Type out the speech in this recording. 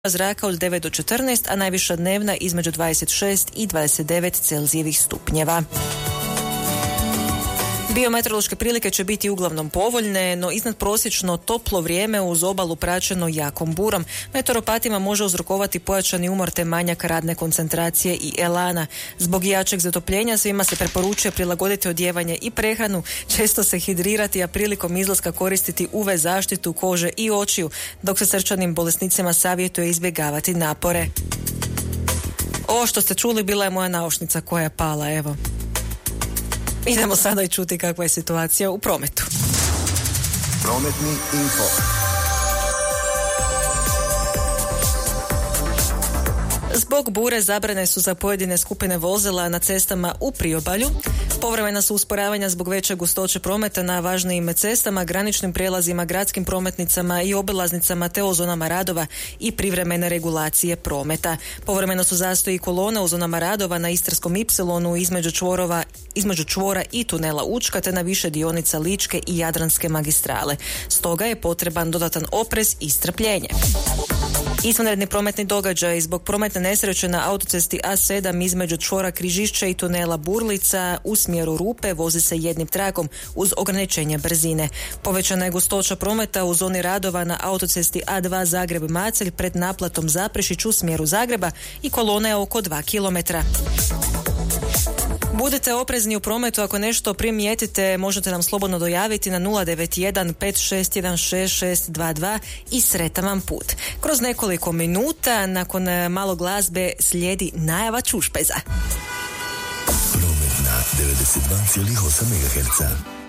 zraka od 9 do 14, a najviša dnevna između 26 i 29 Celzijevih stupnjeva. Biometeorološke prilike će biti uglavnom povoljne, no iznadprosječno toplo vrijeme uz obalu praćeno jakom burom. Meteoropatima može uzrokovati pojačani umor te manjak radne koncentracije i elana. Zbog jačeg zatopljenja svima se preporučuje prilagoditi odijevanje i prehranu, često se hidrirati, a prilikom izlaska koristiti UV zaštitu kože i očiju, dok se srčanim bolesnicima savjetuje izbjegavati napore. Ovo što ste čuli bila je moja naušnica koja je pala, evo. Idemo sada i čuti kakva je situacija u prometu. Prometni info. Zbog bure zabrane su za pojedine skupine vozila na cestama u priobalju. Povremena su usporavanja zbog veće gustoće prometa na važnijim cestama, graničnim prijelazima, gradskim prometnicama i obilaznicama te u zonama radova i privremene regulacije prometa. Povremeno su zastoji kolona u zonama radova na Istarskom ipsilonu između čvora i tunela Učka te na više dionica Ličke i Jadranske magistrale. Stoga je potreban dodatan oprez i strpljenje. Izvanredni prometni događaj zbog prometne nesreće na autocesti A7 između čvora Križišća i tunela Burlica u smjeru Rupe vozi se jednim trakom uz ograničenje brzine. Povećana je gustoća prometa u zoni radova na autocesti A2 Zagreb-Macelj pred naplatom Zaprešić u smjeru Zagreba i kolona je oko 2 km. Budite oprezni u prometu, ako nešto primijetite možete nam slobodno dojaviti na 091 5616 622 i sretan vam put. Kroz nekoliko minuta nakon malo glazbe slijedi najava čušpeza. Promet na 92,8 MHz.